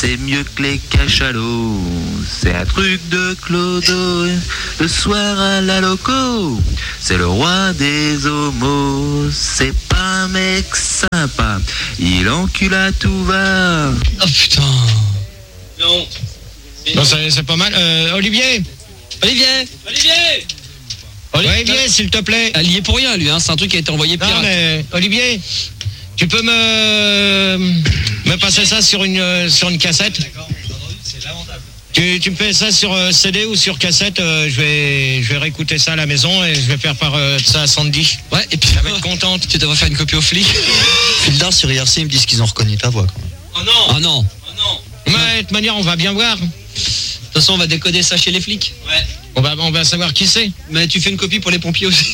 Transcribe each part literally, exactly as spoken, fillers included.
c'est mieux que les cachalots. C'est un truc de Clodo. Le soir à la loco, c'est le roi des homos. C'est pas un mec sympa, il encule à tout va. Oh putain. Non. Non, c'est, c'est pas mal. Euh, Olivier Olivier Olivier Olivier, s'il te plaît. Il y est pour rien, lui, hein. C'est un truc qui a été envoyé pirate. Non, mais Olivier, tu peux me me passer ça sur une sur une cassette. Tu, tu me fais ça sur euh, C D ou sur cassette, euh, je vais je vais réécouter ça à la maison et je vais faire par euh, ça à Sandy. Ouais, et puis elle va être contente. Tu devrais faire une copie aux flics. Fildar sur I R C, ils me disent qu'ils ont reconnu ta voix. Oh non. Oh non. Oh non. Mais de toute manière, on va bien voir. De toute façon, on va décoder ça chez les flics. Ouais. On va on va savoir qui c'est. Mais tu fais une copie pour les pompiers aussi.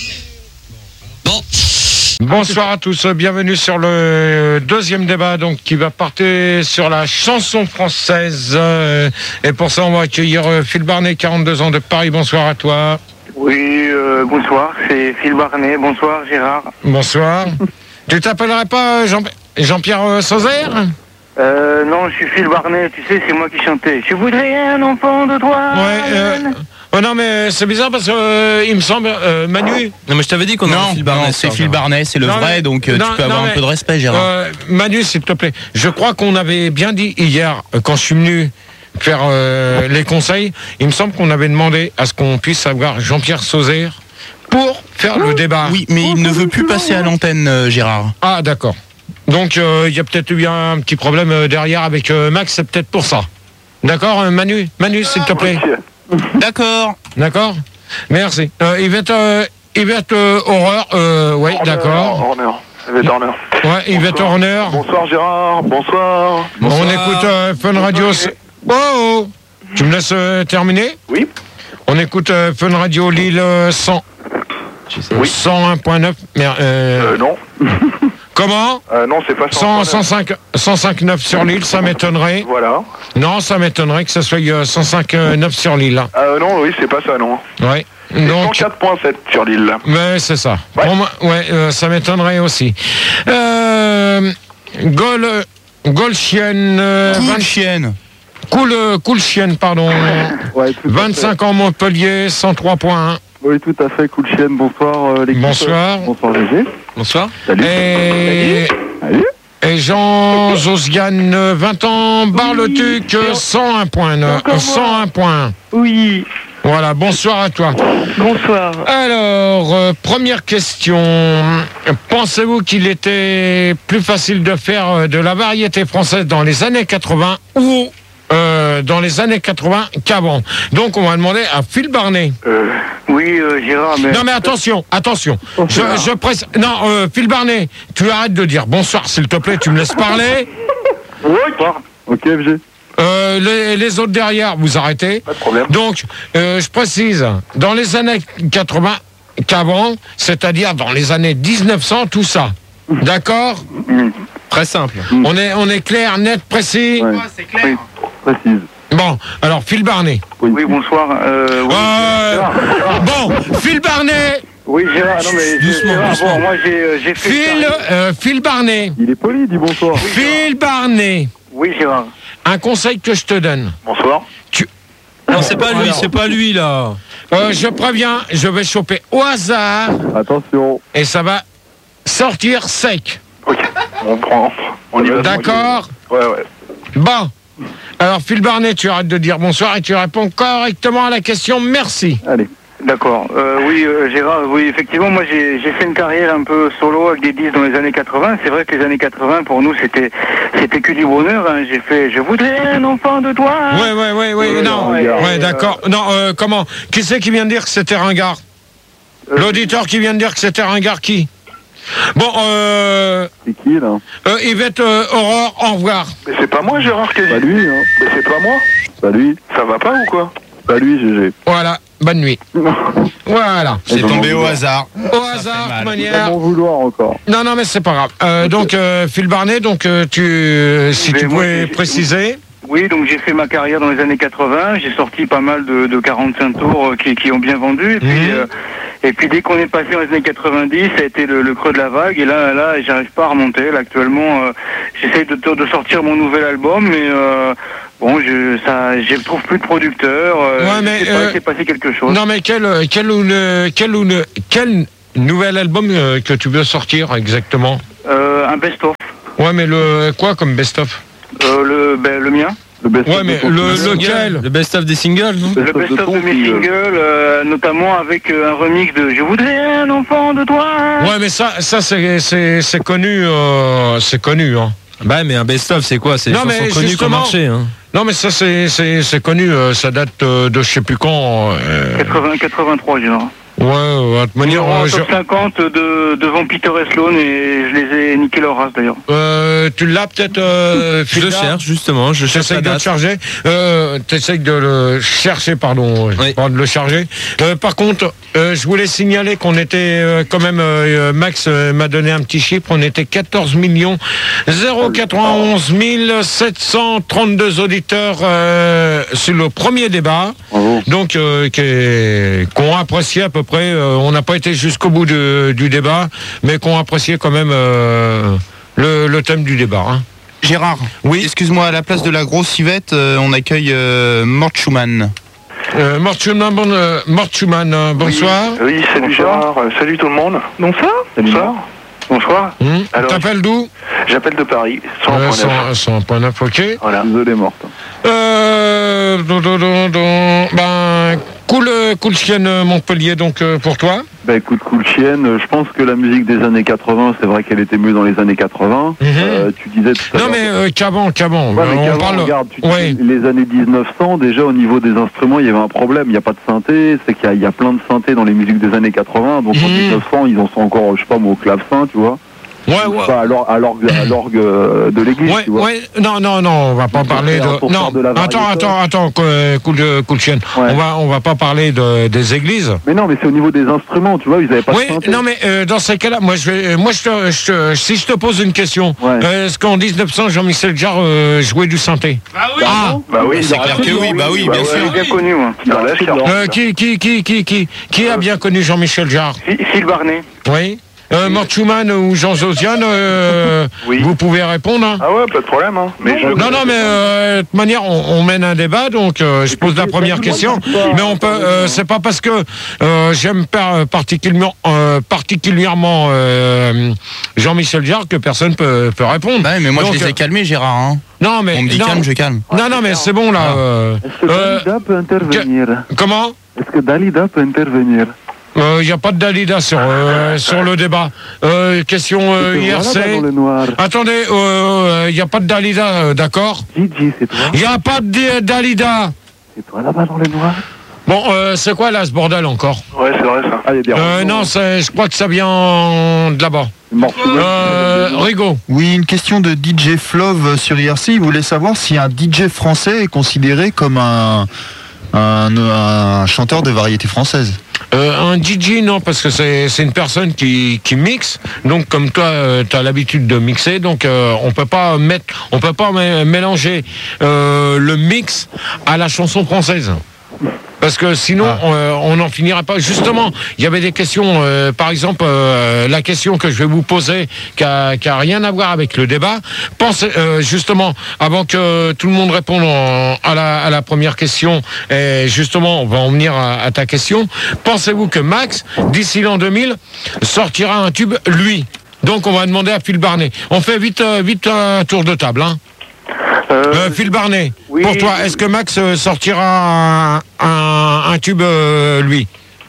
Bon. Bonsoir à tous, bienvenue sur le deuxième débat donc qui va porter sur la chanson française. Et pour ça, on va accueillir Phil Barnet, quarante-deux ans de Paris. Bonsoir à toi. Oui, euh, bonsoir, c'est Phil Barnet. Bonsoir Gérard. Bonsoir. Tu t'appellerais pas Jean- Jean-Pierre Sauzère ? Euh, non, je suis Phil Barnet, tu sais, c'est moi qui chantais. Je voudrais un enfant de toi. Ouais, euh... Oh non, mais c'est bizarre parce que euh, il me semble euh, Manu. Non, mais je t'avais dit qu'on avait Phil Barnet. Non, c'est Phil Barnet, c'est le non, vrai, mais, donc euh, non, tu peux non, avoir mais, un peu de respect, Gérard. Euh, Manu, s'il te plaît. Je crois qu'on avait bien dit hier, euh, quand je suis venu faire euh, les conseils, il me semble qu'on avait demandé à ce qu'on puisse avoir Jean-Pierre Sauzère pour faire le débat. Oui, mais il ne veut plus passer à l'antenne, euh, Gérard. Ah, d'accord. Donc, il euh, y a peut-être eu un petit problème euh, derrière avec euh, Max, c'est peut-être pour ça. D'accord, euh, Manu Manu, s'il te plaît. D'accord. D'accord. Merci. Euh, Yvette, euh, Yvette euh, Horreur, euh, oui, d'accord. Horner. Yvette Horner. Ouais, Yvette Horner. Bonsoir Gérard, bonsoir. Bon, on écoute euh, Fun Radio. Oh, oh, tu me laisses euh, terminer ? Oui. On écoute euh, Fun Radio Lille euh, cent. Oui. cent un point neuf. Mais, euh, Euh, non. Comment ? Euh, non, c'est pas cent, cent cinq, cent cinq virgule neuf sur Lille, ça m'étonnerait. Voilà. Non, ça m'étonnerait que ce soit euh, cent cinq virgule neuf sur Lille. Euh, non, oui, c'est pas ça, non. Oui. Donc, cent quatre virgule sept sur l'île. mais c'est ça. Ouais, Pour moi, ouais, euh, ça m'étonnerait aussi. Euh, Gol, Golchienne. Euh, Cool vingt chienne. Cool, euh, cool chienne, pardon. Ouais, tout à vingt-cinq fait. ans Montpellier, cent trois point un. Oui, tout à fait, cool chienne. Bonsoir euh, l'équipe. Bonsoir. Bonsoir Gégé. Bonsoir. Salut. Et, Salut. et Jean Josiane, euh, vingt ans, Bar-le-Duc, euh, cent un point neuf. Encore moi. cent un points. Oui. Voilà, bonsoir à toi. Bonsoir. Alors, euh, première question. Pensez-vous qu'il était plus facile de faire euh, de la variété française dans les années quatre-vingts ou euh, dans les années quatre-vingts qu'avant ? Donc, on va demander à Phil Barnet. Euh, oui, euh, Gérard, mais... Non, mais attention, attention. Je, je presse... Non, euh, Phil Barnet, tu arrêtes de dire bonsoir, s'il te plaît, tu me laisses parler. Oui. Ok, F G. Euh, les, les autres derrière, vous arrêtez. Pas de problème. Donc, euh, je précise, dans les années quatre-vingts qu'avant, c'est-à-dire dans les années dix-neuf cents, tout ça. D'accord ? Très simple. On est, on est clair, net, précis ? Ouais, c'est clair. Oui, précise. Bon, alors, Phil Barnet. Oui, oui bonsoir. Euh, oui, Euh, Gérard. bon, Phil Barnet. Oui, Gérard, non mais... Doucement, Gérard, doucement. Bon, moi, j'ai, euh, j'ai fait... Phil, euh, Phil Barnet. Il est poli, dis bonsoir. Phil Barnet. Oui, Gérard. Un conseil que je te donne. Bonsoir. Non, c'est pas lui, c'est pas lui, là. Euh, je préviens, je vais choper au hasard Attention. et ça va sortir sec. Ok, on prend. On y va. D'accord ? Ouais, ouais. Bon. Alors, Phil Barnet, tu arrêtes de dire bonsoir et tu réponds correctement à la question. Merci. Allez. D'accord. Euh, oui, euh, Gérard, oui, effectivement, moi j'ai, j'ai fait une carrière un peu solo avec des disques dans les années quatre-vingts. C'est vrai que les années quatre-vingts, pour nous, c'était c'était que du bonheur. Hein. J'ai fait « Je voudrais un enfant de toi ». Ouais, ouais, ouais, ouais, Euh, non. ouais, Ouais, euh, d'accord. Non, euh, comment ? Qui c'est qui vient de dire que c'était ringard ? Euh, L'auditeur qui vient de dire que c'était ringard, qui ? Bon, euh... C'est qui, là ? euh, Yvette euh, Aurore, au revoir. Mais c'est pas moi, Gérard, qui... Pas lui, hein. Mais c'est pas moi. Pas lui. Ça va pas ou quoi ? Pas lui, G G. Voilà, bonne nuit. Voilà. C'est tombé au hasard. Au hasard, de Pas manière... m'en vouloir encore. Non, non, mais c'est pas grave. Euh, donc, euh, Phil Barnet, donc, euh, tu, euh, si Mais tu moi, pouvais j'ai- préciser. Oui, donc j'ai fait ma carrière dans les années quatre-vingts. J'ai sorti pas mal de, de quarante-cinq tours euh, qui, qui ont bien vendu. Et puis, Mhm. euh, et puis dès qu'on est passé dans les années quatre-vingt-dix, ça a été le, le creux de la vague. Et là, là, j'arrive pas à remonter. Là, actuellement, euh, j'essaie de, de sortir mon nouvel album, mais euh, Bon, je ça, je trouve plus de producteurs. Euh, Ouais, mais, je sais pas, euh, il s'est passé quelque chose. Non, mais quel, quel, ou ne- quel, ou ne- quel nouvel album euh, que tu veux sortir exactement? Euh, un best-of. Ouais, mais le quoi comme best-of? Euh, le, ben, le mien. Le best Ouais, mais le, lequel? Le best-of des singles, non? Le best-of de mes singles, euh, notamment avec euh, un remix de Je voudrais un enfant de toi. Ouais, mais ça, ça c'est, c'est, c'est connu, euh, c'est connu, hein. Bah, mais un best-of, c'est quoi? C'est des Non, mais chansons connues qui ont justement- marché, hein. Non, mais ça, c'est, c'est, c'est connu, euh, ça date euh, de je sais plus quand. euh, quatre-vingts quatre-vingt-trois, Gérard. Ouais, ouais, de toute manière, En euh, top je- cinquante de, devant Peter et Sloan et je les ai niqué leur race d'ailleurs. euh, tu l'as peut-être. Euh, Je le Frida cherche, justement, je cherche T'essayes la de le date. charger. Euh, T'essayes de le chercher, pardon. Oui. Pas de le charger. Euh, par contre, euh, je voulais signaler qu'on était euh, quand même. euh, Max euh, m'a donné un petit chiffre. On était quatorze millions zéro quatre-vingt-onze mille sept cent trente-deux auditeurs euh, sur le premier débat. Bravo. Donc, euh, qui- qu'on apprécié à peu près. euh, on n'a pas été jusqu'au bout de- du débat, mais qu'on apprécié quand même euh, le, le thème du débat. Hein. Gérard, Oui. excuse-moi, à la place de la grosse Yvette, euh, on accueille euh, Mort Schumann. Euh, Mort Schumann, bon, euh, Mort Schumann, euh, bonsoir. Oui, oui, salut Gérard, euh, salut tout le monde. Bonsoir. Bonsoir. Bonsoir. Hum, Alors, T'appelles d'où? J'appelle de Paris, Euh, cent neuf. cent point neuf, ok. Voilà. Désolé, morte. Euh, don, don, don, don. Ben, cool, euh, cool chienne euh, Montpellier, donc euh, pour toi. Bah écoute, Cool Chienne, euh, je pense que la musique des années quatre-vingts, c'est vrai qu'elle était mieux dans les années quatre-vingts. Mhm. Euh, tu disais tout à Non l'heure- mais euh, qu'avant, qu'avant. Ouais, mais on qu'avant, parle. regarde, tu Ouais. dis, les années dix-neuf cents, déjà au niveau des instruments, il y avait un problème. Il n'y a pas de synthé, c'est qu'il y a, il y a plein de synthés dans les musiques des années quatre-vingts. Donc en Mhm. dix-neuf cents, ils en sont encore, je sais pas moi, au clavecin, tu vois. Ouais, ouais. Pas à l'or- à l'orgue à l'orgue, euh, de l'église, Ouais, tu vois. ouais, non, non, non, on va pas Pour parler faire- de. pour Non, faire de la attends, variété. attends, attends, co- euh, cool, de- cool chienne. Ouais. On va, on va pas parler de, des églises. Mais non, mais c'est au niveau des instruments, tu vois, ils n'avaient pas Oui, de synthé. non, mais euh, dans ces cas-là, moi, je vais, moi, je te, je te- si je te pose une question, Ouais. euh, est-ce qu'en dix-neuf cents, Jean-Michel Jarre euh, jouait du synthé? Ah, Bah oui, c'est clair que oui, bah oui, bien ouais, sûr. bien connu, moi. Dans la charte. Euh, qui, qui, qui, qui, qui, qui a bien connu Jean-Michel Jarre? Phil Barnet. Oui. Euh, Mort Schumann ou Jean Josiane, euh, Oui. vous pouvez répondre. Hein. Ah ouais, pas de problème, hein. Mais je... Non, non, mais euh, de toute manière, on, on mène un débat, donc euh, je pose la première question. Mais on peut, euh, c'est pas parce que euh, j'aime par- particulièrement, euh, particulièrement euh, Jean-Michel Jarre que personne peut, peut répondre. Bah, mais moi Donc, je les ai euh, calmés, Gérard. Hein. Non, mais On me dit non, calme, je calme. non, non, mais c'est bon là. euh, Est-ce que euh, Dalida peut intervenir comment? Est-ce que Dalida peut intervenir Il n'y a pas de Dalida sur, euh, sur le débat. Euh, question euh, Parce que I R C. voilà, dans le noir. Attendez, il n'y a pas de Dalida, euh, d'accord? Gigi, c'est toi Il n'y a pas de Dalida. C'est toi là-bas dans le noir Bon, euh, c'est quoi là ce bordel encore? Ouais, c'est vrai, ça. Ah, il y a des euh, raisons. Non, c'est- je crois que ça vient de là-bas. Mort Schumann. Euh, Rigaud. Oui, une question de D J Flove sur I R C. Il voulait savoir si un D J français est considéré comme un, un, un chanteur de variété française. Euh, un D J, non, parce que c'est c'est une personne qui, qui mixe. Donc, comme toi, tu as l'habitude de mixer, donc euh, on peut pas mettre, on peut pas mé- mélanger euh, le mix à la chanson française. Parce que sinon, euh, on n'en finirait pas. Justement, il y avait des questions, euh, par exemple, euh, la question que je vais vous poser, qui a, qui a rien à voir avec le débat. Pensez, euh, justement, avant que tout le monde réponde en- à, la, à la première question, et justement, on va en venir à, à ta question. Pensez-vous que Max, d'ici l'an deux mille, sortira un tube, lui? Donc, on va demander à Phil Barnet. On fait vite, euh, vite un tour de table, hein. Euh, Euh, Phil Barnet, oui. pour toi, est-ce que Max euh, sortira un, un, un tube, euh, lui?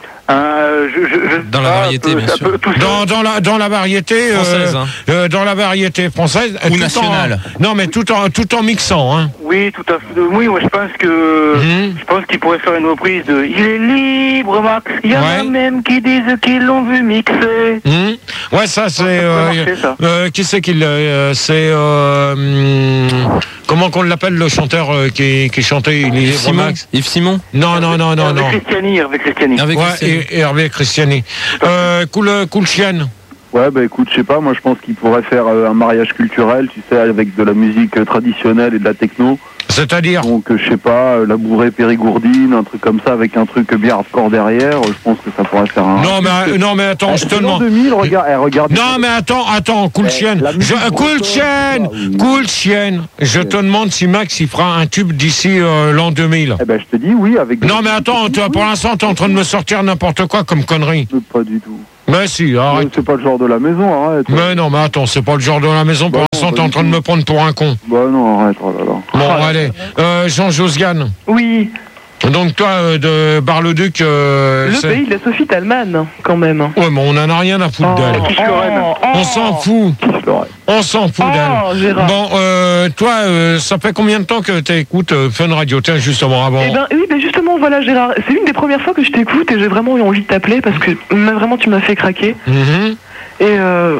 euh, je, je, je- Dans la ah, variété, peu- bien ça sûr. peut- tout ça- Dans, dans, la, dans la variété euh, Française, hein. euh, dans la variété française euh, Ou tout nationale. en- non mais tout en tout en mixant, hein. Oui, tout à fait. Oui, moi je pense que Mhm. je pense qu'il pourrait faire une reprise de Il est libre, Max. Il y en a Ouais. même qui disent qu'ils l'ont vu mixer. Mhm. Ouais, ça c'est Ça peut euh, marcher, ça. euh, qui c'est qui l'a, euh, c'est euh, hum, comment qu'on l'appelle le chanteur euh, qui, qui chantait Il est libre, Simon Max? Yves Simon Non non non non Hervé non. Christiani, Hervé Christiani. Avec Ouais, Christian. et- et Hervé Christiani. Euh, cool cool chienne. Ouais, bah écoute, je sais pas, moi je pense qu'il pourrait faire euh, un mariage culturel, tu sais, avec de la musique euh, traditionnelle et de la techno. C'est-à-dire? Donc, euh, je sais pas, euh, labourer Périgourdine, un truc comme ça, avec un truc bien hardcore derrière, euh, je pense que ça pourrait faire un... Non, mais, euh, non, mais attends, Eh, je te c'est l'an demande. deux mille, regarde, eh, regarde. Non, mais attends, attends, cool Eh, chienne. la musique Je, cool bretonne, chienne, ça, oui. cool chienne. Je te demande si Max il fera un tube d'ici euh, l'an deux mille. Eh ben, je te dis oui, avec... Non, mais attends, toi, pour l'instant, t'es en train de me sortir n'importe quoi comme connerie. Euh, Pas du tout. Mais si, Euh, arrête. C'est pas le genre de la maison, arrête. Mais non, mais attends, c'est pas le genre de la maison. Pour Bah l'instant, non, t'es en pas train de du me prendre pour un con. Bah non, arrête, oh là là. Bon, allez. Euh, Jean Josgan. Oui, Donc, toi, euh, de Bar-le-Duc. Euh, le c'est- pays de la Sophie Talman, quand même. Ouais, mais on en a rien à foutre d'elle. oh, On s'en fout. On s'en fout Oh, d'elle. Gérard. Bon, euh, toi, euh, ça fait combien de temps que tu écoutes euh, Fun Radio? Tiens, justement, avant. Eh ben oui, ben justement, voilà Gérard, c'est une des premières fois que je t'écoute et j'ai vraiment eu envie de t'appeler parce que mais vraiment tu m'as fait craquer. Mhm. Et euh...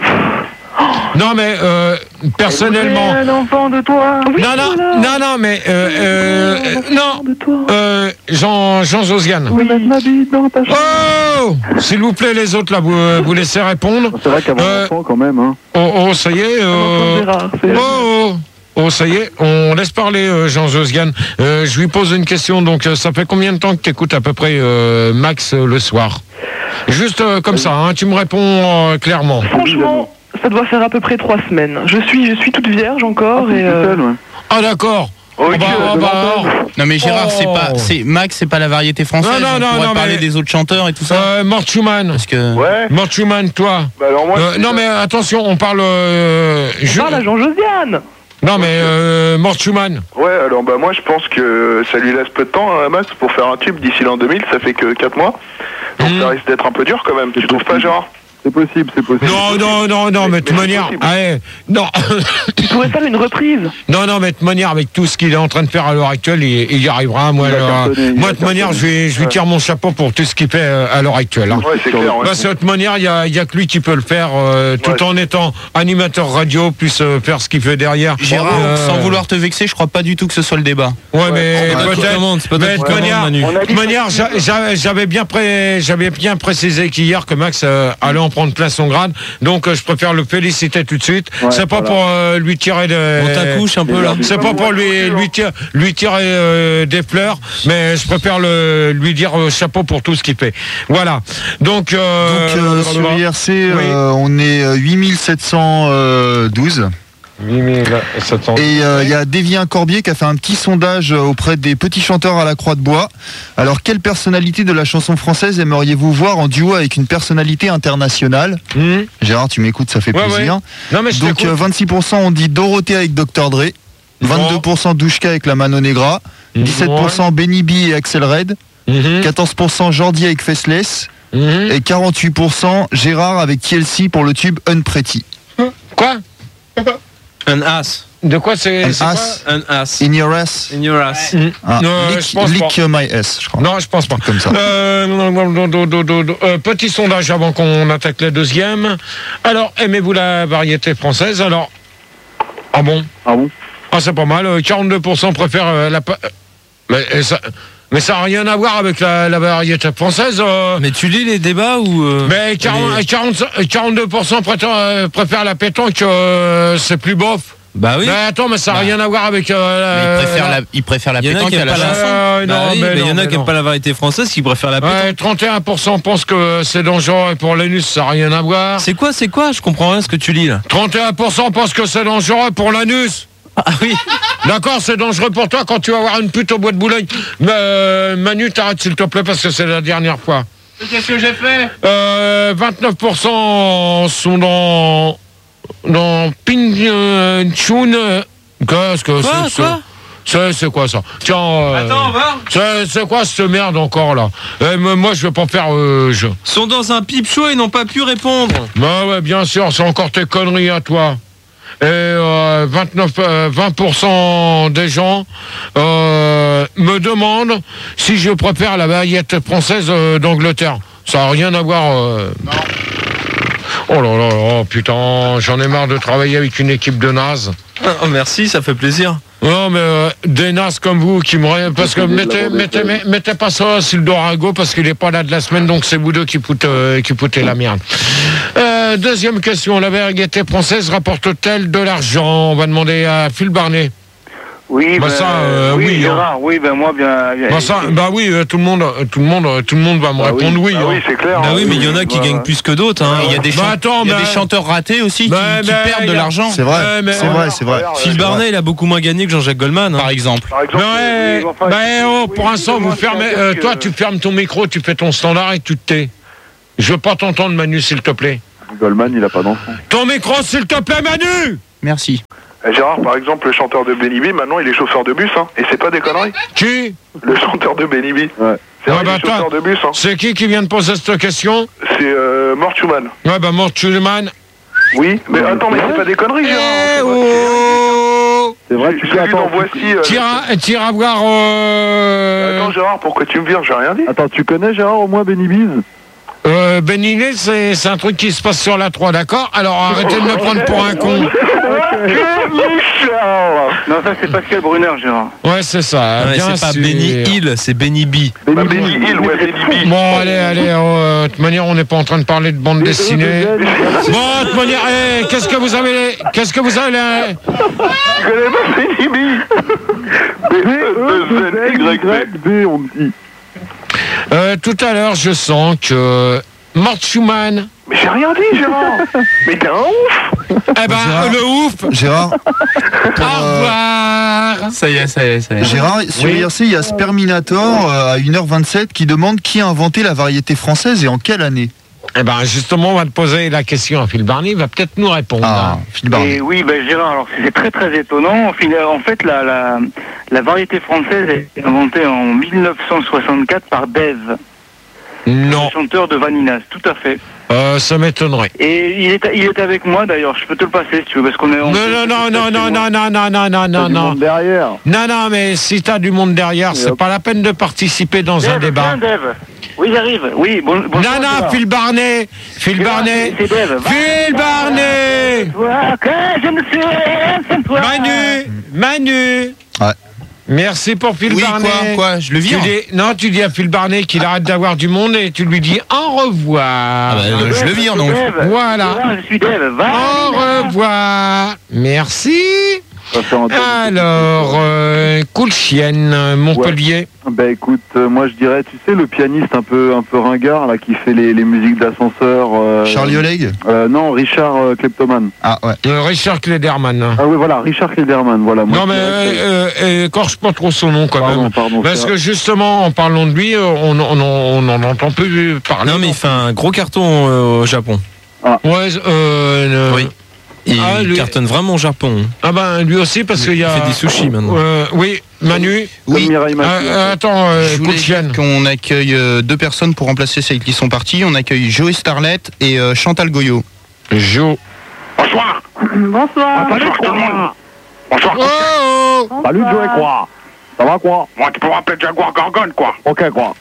Non, mais euh, personnellement. Un enfant de toi. oui, Non, non, voilà. non, non, mais euh, euh, euh, non, De toi. euh, Jean, Jean Josgan. Oui. Mettre ma bite dans ta chambre. Oh, s'il vous plaît, les autres là, vous, euh, vous laissez répondre. C'est vrai qu'avoir Euh, un enfant, quand même, hein. Oh, oh, ça y est. Un enfant Euh, de Gérard, c'est- oh, oh, oh, ça y est. On laisse parler euh, Jean Josgan. Euh, je lui pose une question. Donc, euh, ça fait combien de temps que tu écoutes à peu près euh, Max euh, le soir? Juste euh, comme ça. Hein, tu me réponds euh, clairement. Franchement, ça doit faire à peu près trois semaines. Je suis, je suis toute vierge encore Ah, et c'est euh, tout seul, ouais. Ah d'accord. Ok, Ah bah, ah de bah, l'entendre. Non mais Gérard, Oh. c'est pas, c'est Max, c'est pas la variété française. Non, non, on non, pourrait non, parler mais- des autres chanteurs et tout ça. euh, Mortuman. Parce que Ouais. Mortuman, toi. Bah alors moi. Euh, c'est- non mais attention, on parle. Euh, je- parle à Jean Josiane. Non mais euh, Mortuman. Ouais, alors bah moi je pense que ça lui laisse peu de temps à Max pour faire un tube d'ici l'an deux mille, ça fait que quatre mois. Donc Mhm. ça risque d'être un peu dur quand même, tu trouves pas Gérard? C'est possible, c'est possible. Non, non, non, non, mais de toute mais c'est manière. possible. Allez, non. Tu pourrais faire une reprise. Non, non, mais de toute manière, avec tout ce qu'il est en train de faire à l'heure actuelle, il, il y arrivera. Moi, Il va alors, cartonner, il moi va de toute manière, je cartonner. lui, je lui tire mon chapeau pour tout ce qu'il fait euh, à l'heure actuelle. hein. Ouais, c'est clair. Ouais. Parce que de toute manière, il y a, il y a que lui qui peut le faire, euh, tout Ouais. en étant animateur radio, plus euh, faire ce qu'il fait derrière. Gérard, Euh, sans vouloir te vexer, je crois pas du tout que ce soit le débat. Ouais, mais C'est pas toi qui peut-être. commande, c'est pas toi Mais qui de toute commande, manière, Manu. On a de toute manière, j'a- j'a- j'avais bien, pré- j'avais bien précisé qu'hier que Max euh, allait en prendre plein son grade. Donc, euh, je préfère le féliciter tout de suite. Ouais, c'est pas voilà. pour euh, lui tirer de. On t'accouche un peu là. C'est pas pour lui, lui, tirer, lui tirer euh, des fleurs, mais je préfère le, lui dire euh, chapeau pour tout ce qu'il fait. Voilà. Donc, euh, Donc euh, sur I R C, Oui. euh, on est euh, huit mille sept cent douze. huit mille sept cents. Et euh, il y a Dévien Corbier qui a fait un petit sondage euh, auprès des petits chanteurs à la Croix de Bois. Alors, quelle personnalité de la chanson française aimeriez-vous voir en duo avec une personnalité internationale? Hum. Gérard, tu m'écoutes, ça fait Ouais, plaisir. Non, mais je Donc t'écoute. euh, vingt-six pour cent ont dit Dorothée avec docteur Dre, vingt-deux pour cent Douchka avec la Mano Negra, dix-sept pour cent Benny B et Axel Red, Mhm. quatorze pour cent Jordi avec Faceless Mhm. et quarante-huit pour cent Gérard avec Kielsi pour le tube Unpretty. Quoi? Un as. De quoi c'est Un c'est ass Un as. in your ass. In your ass. Ah, Non, lick, je pense lick my ass, je crois. Non, je pense pas. Comme ça. Euh, non, non, non, non, non, non, non. Euh, petit sondage avant qu'on attaque la deuxième. Alors, aimez-vous la variété française? Alors, ah bon? Ah bon? Ah, c'est pas mal. Euh, quarante-deux pour cent préfèrent euh, la. pa- euh, Mais euh, ça, mais ça n'a rien à voir avec la, la variété française. euh. Mais tu lis les débats ou. euh, Mais quarante, les- quarante, quarante-deux pour cent prétend- euh, préfèrent la pétanque. euh, c'est plus bof. Bah oui. Mais attends, mais ça n'a Bah. rien à voir avec. euh, Mais la- il préfère la, il préfère la Il y en a pétanque qui à aiment la pas la chanson. Euh, Bah non, oui, mais mais il y non, en a mais qui non. aiment pas la variété française, qui préfèrent la pétanque. Ouais, trente et un pour cent pensent que c'est dangereux pour l'anus, ça n'a rien à voir. C'est quoi, c'est quoi? Je comprends rien ce que tu lis là. trente et un pour cent pensent que c'est dangereux pour l'anus. Ah oui. D'accord, c'est dangereux pour toi quand tu vas voir une pute au bois de Boulogne. Mais euh, Manu, t'arrêtes s'il te plaît parce que c'est la dernière fois. Qu'est-ce que j'ai fait? Euh, vingt-neuf pour cent sont dans dans Ping euh, Chun. euh, Qu'est-ce que Quoi, c'est quoi c'est c'est quoi ça? Tiens. euh, Attends, va. c'est c'est quoi cette merde encore là? Eh, mais moi je vais pas faire euh, je. Sont dans un pipe show et n'ont pas pu répondre. Bah ouais, bien sûr, c'est encore tes conneries à toi. Et euh, vingt-neuf, euh, vingt pour cent des gens euh, me demandent si je préfère la variété française euh, d'Angleterre. Ça n'a rien à voir. Euh... Oh là là là, putain, j'en ai marre de travailler avec une équipe de nazes. Oh merci, ça fait plaisir. Non, mais euh, des nazes comme vous qui me... ré- Parce que mettez, mettez, mettez, mettez pas ça à Sildorago parce qu'il n'est pas là de la semaine, donc c'est vous deux qui foutez, euh, qui foutez la merde. Euh, deuxième question, la variété française rapporte-t-elle de l'argent? On va demander à Phil Barnet. Oui, bah ben, ça, euh, oui, oui, Gérard, hein. oui, ben moi, bien. bien Bah ça, bah oui, euh, tout le monde, euh, tout le monde, euh, tout le monde va me Bah oui. répondre oui. Bah hein. oui, c'est clair. Bah hein. oui, mais il y en a qui Ouais, gagnent ouais. plus que d'autres. Hein. Il y a des, Bah chan- attends, il y a bah- des chanteurs ratés aussi qui, Bah, qui bah, perdent y de a- l'argent. C'est vrai, Ouais, mais- c'est vrai, c'est vrai. Regarde, Phil Barnet, il a beaucoup moins gagné que Jean-Jacques Goldman. Hein. Par exemple. Par exemple, Ouais, oui, enfin, bah, oh, oui, pour l'instant, vous excusez-moi, fermez. c'est un euh, truc, toi, euh, tu fermes ton micro, tu fais ton standard et tu te tais. Je veux pas t'entendre, Manu, s'il te plaît. Goldman, il a pas d'enfant. Ton micro, s'il te plaît, Manu. Merci. Eh, Gérard, par exemple, le chanteur de Benny B, maintenant il est chauffeur de bus, hein. Et c'est pas des conneries. Qui? Le chanteur de Benny B. Ouais. C'est Ouais, vrai, bah, il est chauffeur toi, de bus, hein. c'est qui qui vient de poser cette question? C'est euh, Mort Schumann. Ouais, bah, Mort Schumann. Oui, mais attends, mais c'est pas des conneries, Gérard. Eh C'est pas- oh! C'est vrai, J'ai tu j'ai peux lu dans attends. Voici. euh, Tire, tire à voir. Euh, Attends, Gérard, pourquoi tu me vires? J'ai rien dit. Attends, tu connais Gérard au moins Benny Bees? euh, Benigné, c'est c'est un truc qui se passe sur la trois, d'accord? Alors arrêtez de me prendre pour un con. Non, ça, c'est Pascal Brunner, Gérard. Ouais, c'est ça. Ouais, bien c'est pas sûr. Benny Hill, c'est Benny B. Bah, Benny Hill, ouais, Benny B. Bon, allez, allez, euh, de toute manière, on n'est pas en train de parler de bande dessinée. Bon, de toute manière, eh, qu'est-ce que vous avez, qu'est-ce que vous avez, là Tu connais pas Benny B? B E Z Y B. B, on me dit. euh, Tout à l'heure, je sens que Mort Schumann, Mais j'ai rien dit, Gérard. Mais t'es un ouf. eh ben, Gérard. le ouf, Gérard, au revoir. Ça y est, ça y est, ça y est. Gérard, sur I R C, il y a Sperminator euh, à une heure vingt-sept qui demande qui a inventé la variété française et en quelle année. Eh ben, justement, on va te poser la question à Phil Barney, il va peut-être nous répondre. Ah, Phil Barnet. Et oui, ben, Gérard, alors c'est très très étonnant. En fin- En fait, la, la, la variété française a été inventée en mille neuf cent soixante-quatre par Dave, Non, le chanteur de Vaninas, tout à fait. euh, ça m'étonnerait. Et il est, il est avec moi d'ailleurs, je peux te le passer si tu veux, parce qu'on est... Non, on- non, non, non, non, non, non, non, non, non, T'as non, du non. monde derrière. Non, non, mais si t'as du monde derrière, c'est hop. pas la peine de participer dans un Dave, débat. viens, Dave. Oui, j'arrive. Oui, bon, Non, bonsoir, non, Gérard. Phil Barnet, Phil Gérard, Barnet, c'est Dave. Phil Barnet, Toi, que je ne sais rien sans toi. Manu, Manu. Ouais. Merci pour Phil Oui, Barnet. quoi, quoi, je le Tu vire. dis- Non, tu dis à Phil Barnet qu'il arrête d'avoir du monde et tu lui dis au revoir. Ah bah, euh, je le vire donc. Dave. Voilà. Gérard, je suis Dave. Va. Au revoir. Merci. Ça fait un temps. Alors, euh, Cool Chienne, Montpellier. Bah écoute, euh, moi je dirais, tu sais, le pianiste un peu, un peu ringard là qui fait les, les musiques d'ascenseur. euh, Charlie Oleg. euh, Non, Richard euh, Kleptoman. Ah ouais. Euh, Richard Klederman. Ah oui, voilà, Richard Klederman, voilà. Moi, Non, mais je dirais que- euh, euh, écorche pas trop son nom quand Pardon, même. pardon. Parce c'est que justement, en parlant de lui, euh, on on- on n'en entend plus parler. Non, mais il fait un gros carton euh, au Japon. Ouais, euh, Oui. Il Ah, lui- cartonne vraiment au Japon. Ah ben, lui aussi, parce qu'il y Il a... fait des sushis maintenant. Euh, oui, Manu. Comme Oui. Mireille Euh, Mathieu. euh, attends, euh, Je Cool voulais Chienne. dire qu'on accueille euh, deux personnes pour remplacer celles qui sont parties. On accueille Joey Starlet et euh, Chantal Goyot. Jo. Bonsoir. Bonsoir. Bonsoir tout le monde. Bonsoir. Oh, oh. Salut Joey, quoi. Ça va quoi? Moi, tu peux m'appeler Jaguar Gorgone, quoi. Ok, quoi.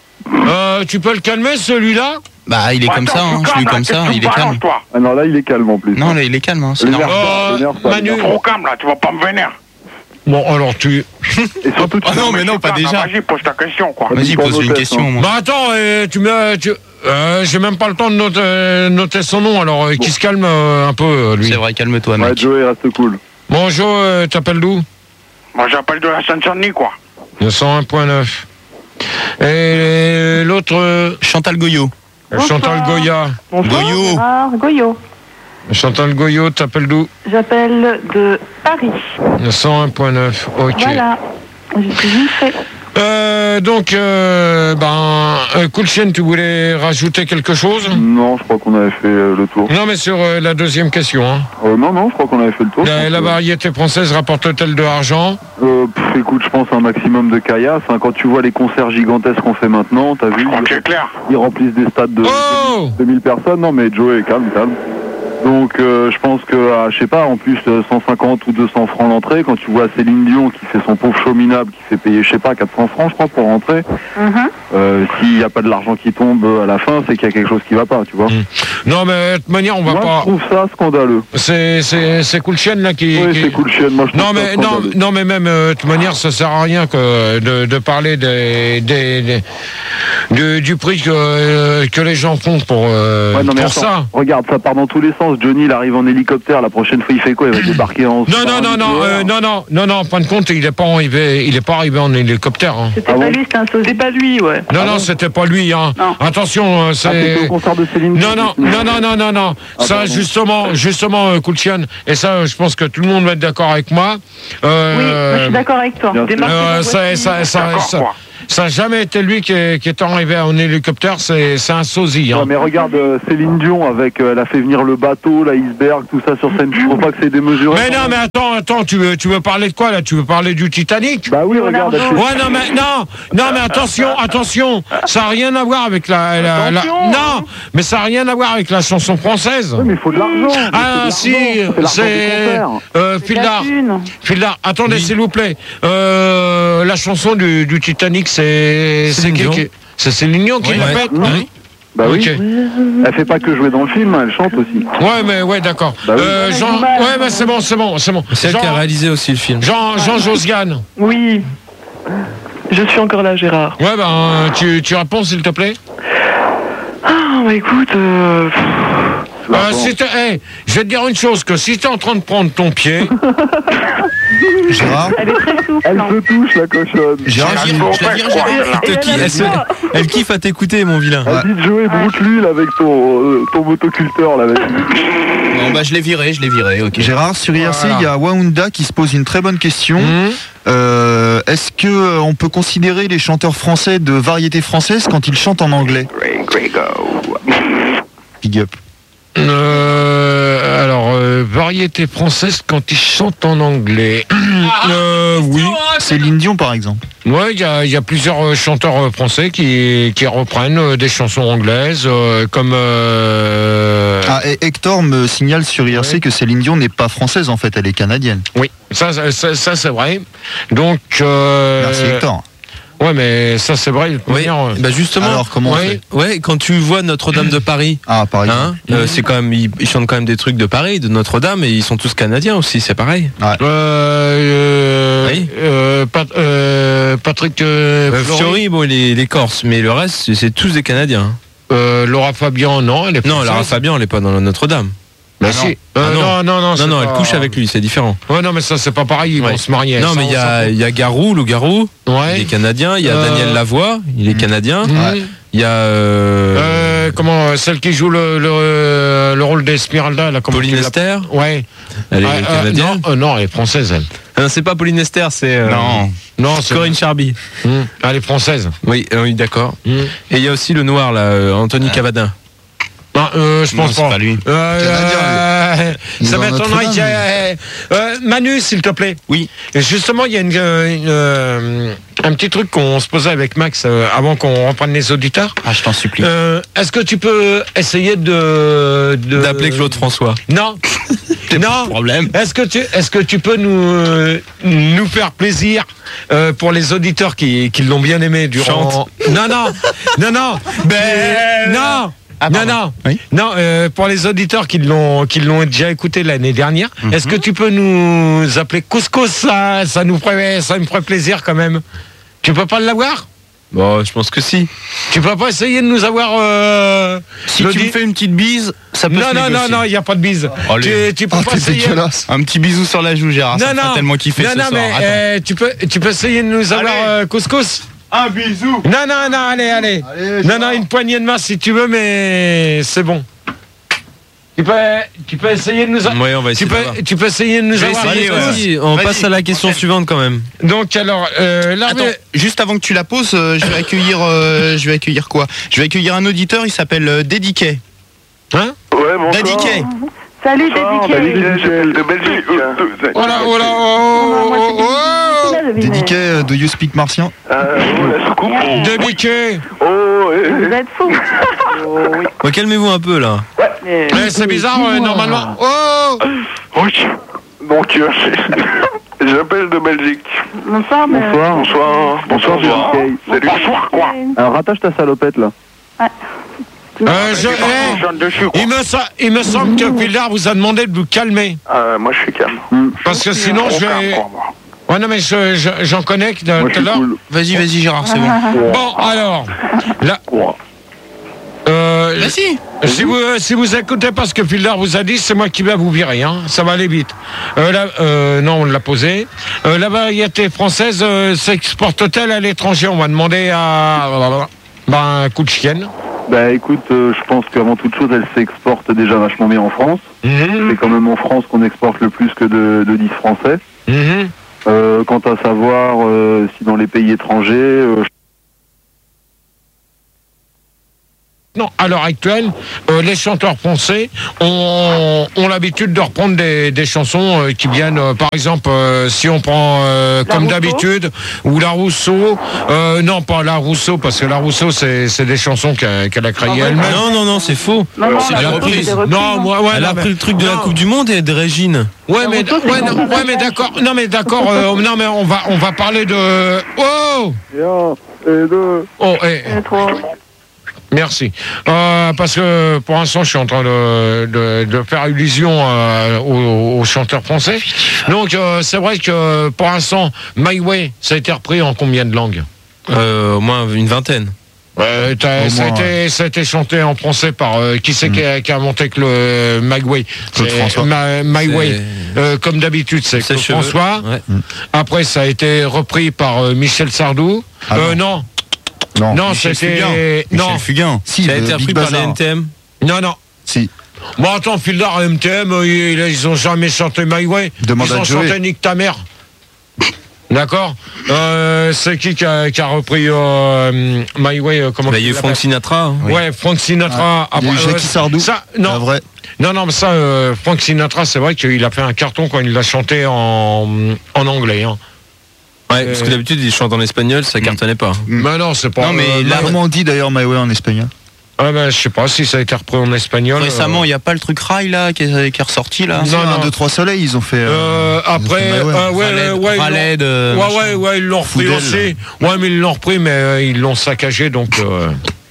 Euh, tu peux le calmer, celui-là? Bah, il est Ouais, comme attends, ça, hein. tu je suis calmes, comme là, ça, qu'est-ce que il tu est me calme. balances, toi. Ah non, là il est calme en plus. Non, là, il est calme, hein, c'est L'énerve normal. pas, Euh, l'énerve pas, Manu. l'énerve Trop calme, là, tu vas pas me vénère. Bon, alors tu... pas. Et surtout, tu Ah non, mais non, pas déjà. Vas-y, pose ta question, quoi. Vas-y, Pour pose nos une tests, question, hein. moi. Bah attends, euh, tu me... Tu... Euh, j'ai même pas le temps de noter, euh, noter son nom, alors euh, qu'il se calme euh, un peu, euh, lui. C'est vrai, calme-toi, Ouais, mec. Joey, reste cool. Bonjour, euh, t'appelles d'où? Moi, j'appelle de la Seine-Saint-Denis, quoi. Le cent un point neuf. Et l'autre, euh, Chantal Goyot. Chantal Goya. Bonsoir. Goyot. Gérard Goyot. Chantal Goyot, t'appelles d'où? J'appelle de Paris. Le cent un point neuf, ok. Voilà. Je suis vite fait. Euh, donc, euh, ben, euh, Cool Chienne, tu voulais rajouter quelque chose? Non, je crois qu'on avait fait euh, le tour. Non, mais sur euh, la deuxième question, hein. Euh, non, non, je crois qu'on avait fait le tour. La, Je la pense variété française rapporte-t-elle de l'argent? que- euh, pff, écoute, je pense un maximum de caillasse. Hein. Quand tu vois les concerts gigantesques qu'on fait maintenant, t'as vu, Je crois que ils, c'est clair. ils remplissent des stades de Oh! deux mille personnes. Non, mais Joey, calme, calme. Donc, euh, je pense que, ah, je sais pas, en plus, euh, cent cinquante ou deux cents francs l'entrée, quand tu vois Céline Dion qui fait son pauvre show minable, qui fait payer, je sais pas, quatre cents francs, je crois, pour rentrer, Mhm. euh, s'il n'y a pas de l'argent qui tombe euh, à la fin, c'est qu'il y a quelque chose qui va pas, tu vois. Non, mais de toute manière, on va Moi, pas... je trouve ça scandaleux. C'est, c'est, c'est Cool Chienne, là, qui... Oui, qui- c'est cool, chienne. Moi, je trouve Non ça mais, non, scandaleux. non, mais même, euh, de toute manière, ça sert à rien que de, de parler des, des, des- du, du prix que, euh, que les gens font pour, euh, Ouais, non, mais pour attends, ça. regarde, ça part dans tous les sens. chance, Johnny, il arrive en hélicoptère. La prochaine fois, il fait quoi? Il va débarquer en. Non, non, non, non, euh, non, non, non, non, en fin de compte, il est pas arrivé, il est pas arrivé en hélicoptère. Hein. C'était pas lui, c'était un sosie. C'était pas lui, ouais. Non, non, c'était pas lui. Hein. Attention, euh, c'est. Ah, c'était au concert de Céline. Non, non, non, non, non, non, non. Ah, ça, pardon. justement, justement, euh, Koulchian, et ça, je pense que tout le monde va être d'accord avec moi. Euh, Oui, moi, je suis d'accord avec toi. Démarque euh, ta ça, voiture. ça, ça, ça, ça a jamais été lui qui est, qui est arrivé en hélicoptère, c'est c'est un sosie. Hein. Ouais, mais regarde, euh, Céline Dion, avec, euh, elle a fait venir le bateau, l'iceberg, tout ça sur scène. Je trouve pas que c'est démesuré. Mais non, mais attends, attends, tu veux, tu veux parler de quoi là? Tu veux parler du Titanic? Bah oui, regarde. elle fait- Ouais, non, mais non, non, mais attention, attention, ça n'a rien à voir avec la, la, la- non, mais ça n'a rien à voir avec la chanson française. Oui, mais il faut de l'argent. Ah si, c'est euh, Fildar. Fildar, attendez s'il vous plaît. Euh, la chanson du, du Titanic, c'est c'est qui qui- c'est Céline Dion qui Oui. l'a Ouais. faite. Oui. Bah oui. Ok. Elle fait pas que jouer dans le film, elle chante aussi. Ouais, mais ouais, d'accord. Bah oui. Euh, Jean, ouais, mais c'est bon, c'est bon, c'est bon. C'est elle Jean- qui a réalisé aussi le film. Jean, Jean Josgan. Oui. Je suis encore là, Gérard. Ouais, ben, tu, tu réponds s'il te plaît. Ah, bah écoute, euh... Euh, si t'es- hey, je vais te dire une chose, que si t'es en train de prendre ton pied... Gérard, elle est très souple. Elle se touche, la cochonne. Gérard, Je la vire, Gérard. Elle te kiffe, elle, se- elle kiffe à t'écouter, mon vilain. Elle dit de jouer broute l'huile avec ton, euh, ton motoculteur, là, vas-y. Bon, bah, je l'ai viré, je l'ai viré, ok. Gérard, sur I R C, Voilà. il y a Waounda qui se pose une très bonne question. Mmh. Euh, Est-ce que euh, on peut considérer les chanteurs français de variété française quand ils chantent en anglais? Big up. Euh, alors, euh, variété française quand ils chantent en anglais. Euh, oui. Céline Dion, par exemple. Ouais, il y a, il y a plusieurs euh, chanteurs euh, français qui, qui reprennent euh, des chansons anglaises, euh, comme... euh, Ah, et Hector me signale sur I R C que Céline Dion n'est pas française, en fait, elle est canadienne. Oui, ça, ça, ça, ça, c'est vrai. Donc... euh, Merci Hector. Ouais, mais ça c'est vrai. Oui, bah justement. Alors, comment on ouais, fait ouais, quand tu vois Notre-Dame de Paris, Ah, par exemple. hein, euh, c'est quand même, ils, ils chantent quand même des trucs de Paris, de Notre-Dame, et ils sont tous canadiens aussi, c'est pareil. Euh, euh, Oui. euh, Pat- euh, Patrick euh, Euh, Fiori, Fiori, bon, il est, il est corse, mais le reste, c'est- c'est tous des Canadiens. euh, Laura Fabian, non, elle est Non, française. Lara Fabian, elle est pas dans Notre-Dame. Bah Ah si. non. Euh, Ah non. non, non, non, Non, c'est non, elle pas- couche avec lui, c'est différent. Ouais, non, mais ça c'est pas pareil, ils Ouais. vont se marier. Non, Ça, mais il y on a, s'en il y a Garou, le Garou, fout. Ouais. il est canadien. Il y a Euh, Daniel Lavoie, il est canadien. Mhm. Il y a euh, Euh, comment, euh, celle qui joue le, le, le rôle d'Esmeralda, là, comment Pauline tu l'appelles? Esther. Ouais. Elle est Ah, euh, canadienne. non, euh, non, elle est française, elle. Ah non, c'est pas Pauline Esther, c'est euh, Non. Non, c'est Corinne Charby. Hum, elle est française. Oui, euh, oui, d'accord. Hum. Et il y a aussi le noir là, euh, Anthony Cavadin. Non, euh, je Non, pense c'est pas. pas lui. Euh, euh, Il est ça dans m'étonnerait Notre-Dame. qu'il y ait- euh, Manu, s'il te plaît. Oui. Et justement, il y a une, une, euh, un petit truc qu'on se posait avec Max euh, avant qu'on reprenne les auditeurs. Ah, je t'en supplie. Euh, Est-ce que tu peux essayer de... de- D'appeler Claude François. Non. Non. Problème. Est-ce que tu est-ce que tu peux nous euh, nous faire plaisir euh, pour les auditeurs qui, qui l'ont bien aimé durant Chante. Non non non non ben non Ah, non pardon. non Oui. non euh, pour les auditeurs qui l'ont qui l'ont déjà écouté l'année dernière, Mhm. est-ce que tu peux nous appeler Couscous, ça ça nous ferait ça me ferait plaisir quand même. Tu peux pas l'avoir? Bon, je pense que si. Tu peux pas essayer de nous avoir euh, Si le tu me dit- fais une petite bise, ça peut Non se non non négocier. non, il y a pas de bise. Allez. Tu, tu peux Oh, pas t'es essayer. dégueulasse. Un petit bisou sur la joue, Gérard. ça me fera tellement kiffer non, ce non, soir. mais Attends. euh, tu peux, tu peux essayer de nous avoir Allez. euh, couscous. Un bisou. Non, non, non, allez, allez. Allez, non, non, une poignée de main si tu veux, mais c'est bon. Tu peux, tu peux essayer de nous avoir. Ouais, on va Tu essayer. peux, d'avoir. tu peux essayer de nous Je vais avoir. essayer, couscous. ouais. Vas-y, on Vas-y. passe à la question suivante quand même. Donc alors, euh, là, Attends, juste avant que tu la poses, euh, je vais accueillir, euh, je vais accueillir quoi Je vais accueillir un auditeur. Il s'appelle euh, Dédiquet. hein? Ouais, bonsoir. Dédiquet. Salut, Bonsoir, Dédiquet. David, j'appelle de Belgique. Oh là, oh là, oh, oh, oh, Dédiquet euh, de You Speak Martien. Euh, oh, la soucoupe. oh. Dédiqué. Oh, eh, Vous êtes fous. Bon, calmez-vous un peu là. Mais- Eh, c'est bizarre, euh, normalement. Oh. oui. Donc, euh, j'appelle de Belgique. Bonsoir, mais- Bonsoir. Bonsoir. Bonsoir, Dédiquet. Salut. Bonsoir, quoi. Alors, rattache ta salopette, là. Euh, je, eh, il, me, sa- il me semble que Pildar vous a demandé de vous calmer. Euh, moi, je suis calme. Parce que sinon, je vais. Ouais, non, mais je- je- j'en connais que de Moi, tout je à suis l'heure. cool. Vas-y, vas-y, Gérard, c'est bon. Bon, alors. Là. Euh, Vas-y. Si vous, euh, si vous écoutez pas ce que Fielder vous a dit, c'est moi qui vais vous virer, hein. Ça va aller vite. Euh, la, euh, non, on l'a posé. Euh, la variété française euh, s'exporte-t-elle à l'étranger? On va demander à ben, un coup de chienne. Bah écoute, euh, je pense qu'avant toute chose, elle s'exporte déjà vachement bien en France. Mmh. C'est quand même en France qu'on exporte le plus que de, de disques français. Mmh. Euh, quant à savoir euh, si dans les pays étrangers... Euh, Non, à l'heure actuelle, euh, les chanteurs français ont, ont l'habitude de reprendre des, des chansons euh, qui viennent, euh, par exemple, euh, si on prend euh, comme Rousseau d'habitude, ou La Rousseau, euh, non pas La Rousseau, parce que La Rousseau, c'est c'est des chansons qu'elle qu'elle a créées Non, elle-même. Non, non, non, c'est faux. Non, non, C'est la la Rousseau, reprise. c'est des reprises, Non, hein. moi, ouais, Elle non, a mais- pris le truc de la non. Coupe du Monde et de Régine. Ouais, La mais, Rousseau, c'est ouais, quand non, on ouais, mais d'accord, non, mais d'accord, euh, non, mais on va, on va parler de. Oh, et un, et deux... oh, eh. Et trois. Merci. Euh, parce que pour l'instant, je suis en train de, de, de faire allusion euh, aux, aux chanteurs français. Donc, euh, c'est vrai que pour l'instant, My Way, ça a été repris en combien de langues? Euh, au moins une vingtaine. Euh, t'as- Au ça, a moins, été, ça a été chanté en français par euh, qui c'est qui, a, qui a monté que le My Way? Claude C'est François. Ma- My C'est- Way. Euh, comme d'habitude, c'est Claude Sèche-cheveux. François. Ouais. Après, ça a été repris par euh, Michel Sardou. Ah euh, non, Non, non, Michel c'était Fugain. non, Michel Fugain. si, Ça a le été repris Big par les Bazar. N T M. non, non. Si. Bon, attends, Fildar et M T M, euh, ils, ils ont jamais chanté My Way. Demande ils à ont Joey. chanté Nique ta mère. D'accord. Euh, c'est qui qui a, qui a repris euh, My Way euh, comment Bah, il y a eu il Frank l'appelle Sinatra. hein. Ouais, Frank Sinatra. Ah, il y a eu Après, Jackie euh, Sardou. Ça, La non, vraie. non, non, mais ça, euh, Frank Sinatra, c'est vrai qu'il a fait un carton quand il l'a chanté en, en anglais. Hein. Ouais, parce que d'habitude, ils chantent en espagnol, ça cartonnait pas. Mais non, c'est pas. Non, mais euh, là, non, Comment on dit d'ailleurs My Way en espagnol? ah, ben, je sais pas si ça a été repris en espagnol. Récemment, il euh, n'y a pas le truc rail là qui est, qui est ressorti là. Non, Non, non. un, deux, trois soleils, ils ont fait. Euh, euh, ils ont après, fait My Way. euh, ouais, Raleigh- ouais, ils l'ont- Raleigh de Ouais, machin. ouais, ouais, ils l'ont repris Foudel. aussi. Ouais, mais ils l'ont repris, mais euh, ils l'ont saccagé, donc euh,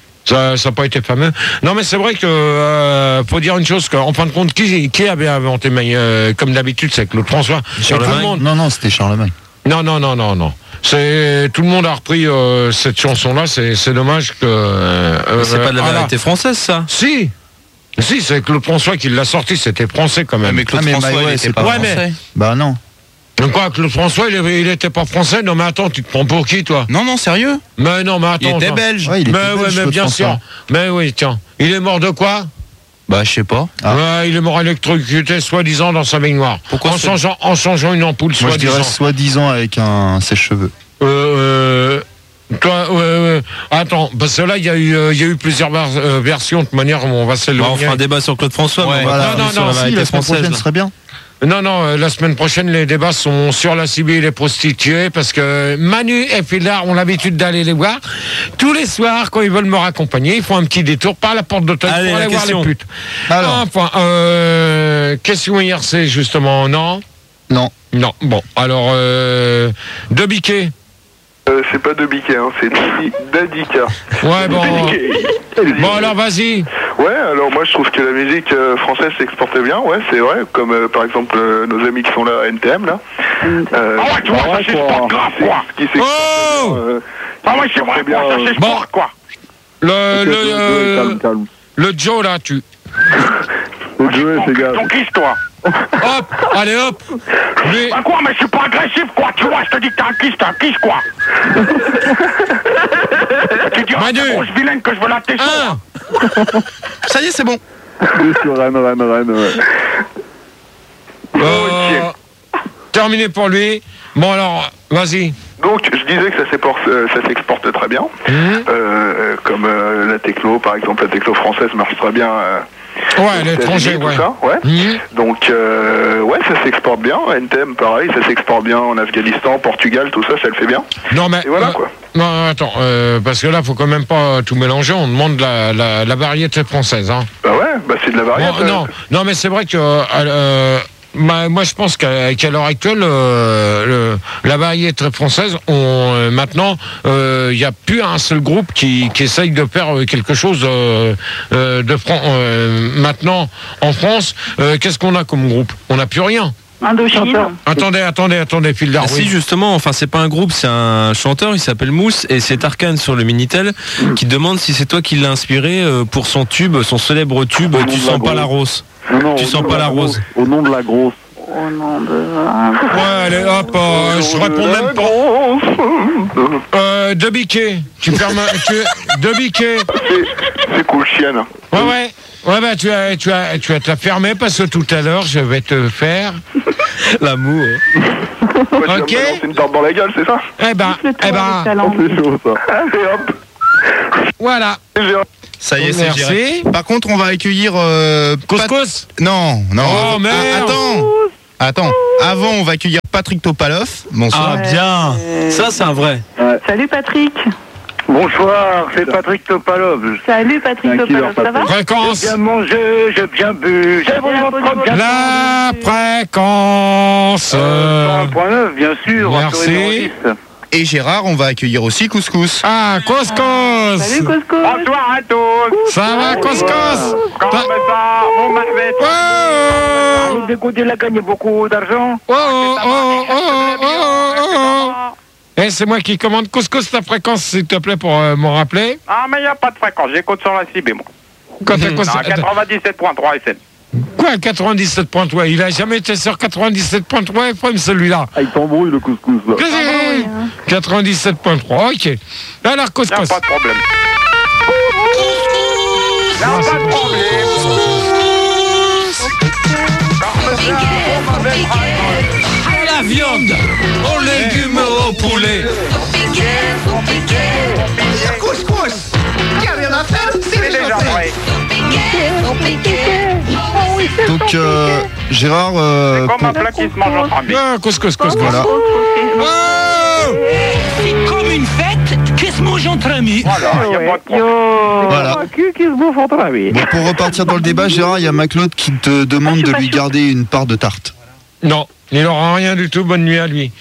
ça n'a pas été fameux. Non, mais c'est vrai que euh, faut dire une chose, qu'en fin de compte, qui, qui avait inventé May- euh, comme d'habitude, c'est Claude François. Et tout le Charlemagne. monde- Non, non, c'était Charlemagne. Non, non, non, non, non. C'est tout le monde a repris euh, cette chanson-là. C'est c'est dommage que. euh, Mais c'est pas de la ah, là. variété française, ça. Si. Si, c'est Claude François qui l'a sorti. C'était français quand Ouais, même. mais Claude Ah, mais François, My il Way, était c'est pas pas- Ouais, mais- français. Bah non. Donc quoi, Claude François, il, avait- il était pas français? Non, mais attends, tu te prends pour qui, toi? Non, non, sérieux. Mais non, mais attends. Il était attends. belge. Ouais, il était Mais ouais, belge, mais Claude bien François. sûr. Mais oui, tiens. Il est mort de quoi? Bah, je sais pas. Ah. Ouais, il est mort électrocuté, soi-disant, dans sa baignoire. Pourquoi en ce- changeant, en changeant une ampoule, Moi je dirais soi-disant. soi-disant avec un sèche-cheveux. Euh, euh, toi, ouais, ouais. Attends, parce que là, il y a eu, euh, il y a eu plusieurs vers- euh, versions. De toute manière, on va Bah, s'éloigner. on fera un débat sur Claude François, Ouais. mais on va Voilà. pas non, aller sur non, la si, Si, variété la semaine française. prochaine là. serait bien. Non, non, euh, la semaine prochaine, les débats sont sur la Sibille et les prostituées, parce que Manu et Fildar ont l'habitude d'aller les voir. Tous les soirs, quand ils veulent me raccompagner, ils font un petit détour par la porte d'hôtel Allez, pour la aller voir question. les putes. Alors, Enfin, euh, question I R C, justement, non? non. Non, bon, alors, euh, de Biquet. Euh, c'est pas de Biquet, hein, c'est Dadi- Dadika. Ouais, bon. Bon, alors, vas-y. Ouais, alors moi je trouve que la musique euh, française s'exporte bien, ouais, c'est vrai, comme euh, par exemple euh, nos amis qui sont là à N T M, là. Euh, Ah ouais, tu vois, ça c'est sport grave, qui- quoi. qui s'exporte Oh bien, euh, Ah ouais, c'est vrai, bien, quoi, ça c'est Bon. sport, quoi. Le, ok, le, Joey, euh, calme, calme. le Joe, là, tu. Le Joey, fais gaffe. Ton kiss, toi. Hop, allez, hop. Lui, Bah quoi, mais je suis pas agressif, quoi, tu vois, je te dis que t'es un kiss, t'es un kiss, quoi. Tu diras Manu. à ta grosse vilaine que je veux la tesson. un. Ça y est, c'est bon. Oui, sur Rennes, Rennes, Rennes, ouais. Euh, terminé pour lui. Bon, alors, vas-y. Donc je disais que ça s'exporte, euh, ça s'exporte très bien, Mhm. euh, euh, comme euh, la techno, par exemple, la techno française marche très bien. euh, Ouais, aux l'étranger, États-Unis, ouais. tout ça, ouais. Mhm. Donc, euh, ouais, ça s'exporte bien. N T M, pareil, ça s'exporte bien en Afghanistan, Portugal, tout ça, ça le fait bien. Non, mais. Et voilà, euh, quoi. Non, attends, euh, parce que là, faut quand même pas tout mélanger. On demande la, la, la variété française. Hein. Bah ouais, bah c'est de la variété. Bon, non, non, mais c'est vrai que. euh, ma- moi, je pense qu'à qu'à l'heure actuelle, euh, le- la variété française, on, euh, maintenant, il n'y a plus un seul groupe qui, qui essaye de faire euh, quelque chose euh, euh, de franc. euh, maintenant, en France, euh, qu'est-ce qu'on a comme groupe? On n'a plus rien. Indochine. Attendez, attendez, attendez, fil Ah, d'Arwin. si justement, enfin c'est pas un groupe, c'est un chanteur, il s'appelle Mousse et c'est Tarkan sur le Minitel qui demande si c'est toi qui l'as inspiré euh, pour son tube, son célèbre tube Tu sens pas la rose. Non, non, Tu au sens nom pas de la rose. Au nom de la grosse. Au nom de... Ouais, allez, hop, euh, je réponds même pas. Euh, de biquet. Tu fermes, tu, de biquet. C'est cool, chienne. Ouais, ouais. Ouais, bah, tu as, tu as, tu as te la fermer parce que tout à l'heure, je vais te faire l'amour. Ouais, Ok. tu vas me lancer une tarte dans la gueule, c'est ça? Eh ben, eh ben, C'est chaud, ça. Et hop. voilà. Ça y est, c'est Merci. géré. Par contre, on va accueillir. Euh, Couscous Pat- Non, non. Oh, merde. Ah, attends. Attends. Avant, on va accueillir Patrick Topalov. Bonsoir. Ah bien. Ça c'est un vrai. Salut Patrick. Bonsoir, c'est Patrick Topalov. Salut Patrick Un killer, Topalov, ça va? Fréquence. J'ai bien mangé, j'ai bien bu, j'ai vraiment trop bien La fréquence. un point neuf, bien sûr. Merci. Et Gérard, on va accueillir aussi Couscous. Ah, Couscous. Salut Couscous. Bonsoir à tous. Ça va, Couscous? Comment ça va? Vous m'avez... Oh, Le dégoût, il a gagné beaucoup d'argent. oh, oh, oh, oh, oh, oh. Eh, c'est moi qui commande. Couscous, ta fréquence, s'il te plaît, pour euh, m'en rappeler. Ah, mais il n'y a pas de fréquence. J'écoute sur la C B, moi. Quand t'as quoi, Non, ça- quatre-vingt-dix-sept point trois F M. Quoi, quatre-vingt-dix-sept point trois? Il a jamais été sur quatre-vingt-dix-sept point trois F M, celui-là. Ah, il t'embrouille le couscous là. Qu'est-ce que c'est quatre-vingt-dix-sept point trois, ok. Alors, Il n'y a Couscous. pas de problème. Il n'y a Ah, pas c'est de bon. problème. À la viande, aux légumes, au poulet. Couscous. C'est déjà prêt. Donc, euh, Gérard, euh, Comme pour- un plat qui se mange entre amis. Ah, couscous, couscous. voilà. C'est comme une fête qui se mange entre amis. Voilà, il n'y a pas de problème. Voilà. Qui se bouffe entre amis. Bon, pour repartir dans le débat, Gérard, il y a Maclaude qui te demande de lui garder une part de tarte. Non, il n'aura rien du tout. Bonne nuit à lui.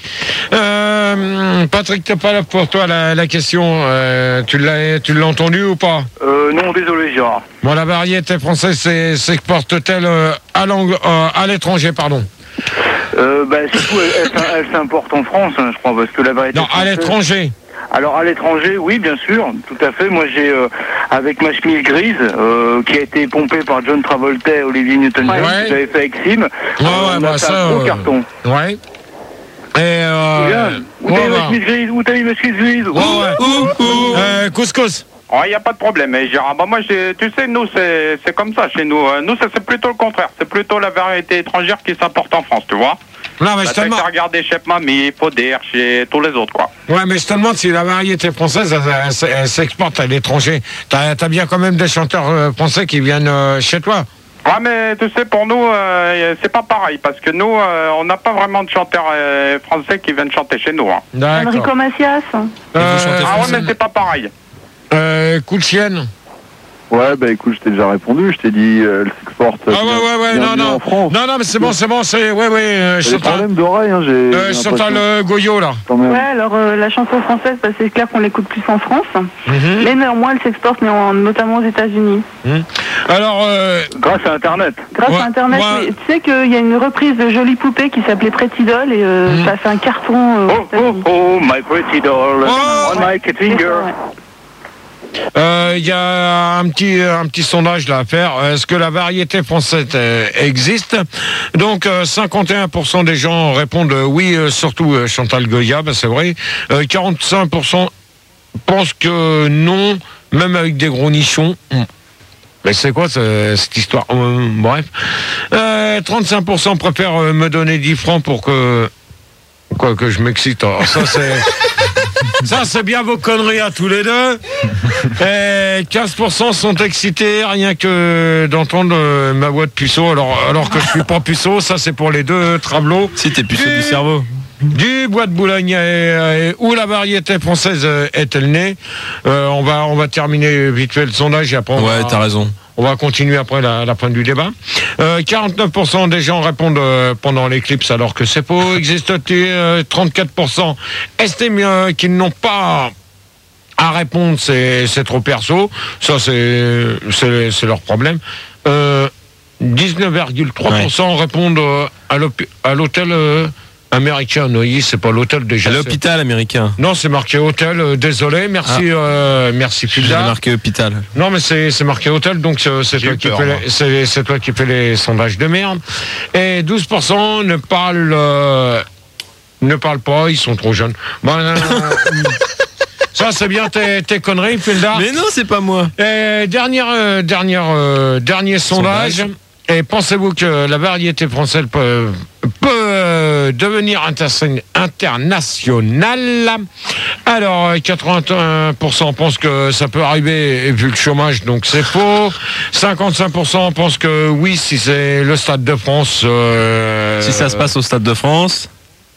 Euh, Patrick Topalov, pour toi, la, la question, euh, tu l'as tu l'as entendu ou pas? Euh, non, désolé, Gérard. Bon, la variété française s'est- s'exporte-t-elle euh, à l'ang- euh, à l'étranger, pardon? Euh, bah, surtout, elle, elle, elle s'importe en France, hein, je crois, parce que la variété. Non, à française- l'étranger. Alors, à l'étranger, oui, bien sûr, tout à fait. Moi, j'ai, euh, avec ma chemise grise, euh, qui a été pompée par John Travolta et Olivier Newton-John, Ouais. que j'avais fait avec Sim, Ouais, on ouais, a bah, fait ça, un gros euh, carton. Ouais. Et euh, Bien. Où ouais, t'as eu ma ouais. chemise grise? Où t'as eu ma chemise grise? Ouais, ouais. Euh, couscous. Il n'y a pas de problème, mais Gérard, bah moi, j'ai- tu sais, nous, c'est c'est comme ça chez nous. Euh, Nous, ça, c'est plutôt le contraire. C'est plutôt la variété étrangère qui s'importe en France, tu vois. Non, mais Bah, je te t'as demande. qu'à regarder Chef Mamie, Poder, chez tous les autres, quoi. Ouais, mais je te demande si la variété française, elle, elle- elle s'exporte à l'étranger. T'as as bien quand même des chanteurs euh, français qui viennent euh, chez toi. Ouais, mais tu sais, pour nous, euh, c'est pas pareil, parce que nous, euh, on n'a pas vraiment de chanteurs euh, français qui viennent chanter chez nous. Hein. D'accord. Enrico Macias. Euh, Ah ouais, mais c'est pas pareil. euh, coup de chienne. Ouais, bah écoute, je t'ai déjà répondu, je t'ai dit, euh, elle s'exporte. Ah ouais, ouais, ouais, non, non. En France. Non, non, mais c'est bon, c'est bon, c'est. Ouais, ouais, euh, J'ai des Chantal. problèmes d'oreille, hein, j'ai. Euh, j'ai Chantal l'impression. euh, Goyot, là. Quand même. Ouais, alors euh, la chanson française, bah, c'est clair qu'on l'écoute plus en France. Mhm. Mais néanmoins, elle s'exporte mais en- notamment aux États-Unis. Alors, euh, Grâce à Internet. Grâce Ouais, à Internet, moi- mais tu sais qu'il y a une reprise de Jolie Poupée qui s'appelait Pretty Doll et euh, Mhm. ça a fait un carton euh, aux Oh, oh, États-Unis. oh, my pretty doll, Oh. on my C'est finger. ça, ouais. euh, il y a un petit, un petit sondage là à faire. Est-ce que la variété française euh, existe? Donc, euh, cinquante et un pour cent des gens répondent euh, oui, euh, surtout euh, Chantal Goya, ben, c'est vrai. Euh, quarante-cinq pour cent pensent que non, même avec des gros nichons. Hum. Mais c'est quoi ce- cette histoire? Euh, Bref. Euh, trente-cinq pour cent préfèrent euh, me donner dix francs pour que. Quoi que je m'excite. Alors, ça, c'est. Ça, c'est bien vos conneries à tous les deux. Et quinze pour cent sont excités rien que d'entendre euh, ma voix de puceau. Alors, alors que je suis pas puceau, ça, c'est pour les deux travelots. Si t'es puceau Du- du cerveau. Du bois de Boulogne et, et où la variété française euh, est-elle née? Euh, on va on va terminer vite fait le sondage et après on Ouais, va, t'as raison. on va continuer après la, la fin du débat. Euh, quarante-neuf pour cent des gens répondent euh, pendant l'éclipse alors que c'est faux. Existe-t-il euh, trente-quatre pour cent estiment euh, qu'ils n'ont pas à répondre, c'est c'est trop perso. Ça c'est c'est c'est leur problème. Euh, dix-neuf virgule trois pour cent répondent euh, à l'hôpi- à l'hôtel euh, américain. Neuilly, c'est pas l'hôtel déjà. À c'est- l'hôpital américain. Non, c'est marqué hôtel. euh, désolé, merci, euh, merci J'ai Fulda. marqué hôpital. Non, mais c'est c'est marqué hôtel, donc c'est c'est J'ai toi, eu qui peur, fais moi. les- c'est- c'est toi qui fais les sondages de merde. Et douze pour cent ne parlent, euh, ne parlent pas, ils sont trop jeunes. Bon, euh, ça, c'est bien tes, tes conneries, Fulda. Mais non, c'est pas moi. Et dernière, euh, dernière, euh, dernier sondage. Sondage. Et pensez-vous que la variété française peut, peut euh, devenir inter- internationale? Alors, euh, quatre-vingt-un pour cent pensent que ça peut arriver vu le chômage, donc c'est faux. cinquante-cinq pour cent pensent que oui, si c'est le Stade de France. euh, Si ça se passe au Stade de France.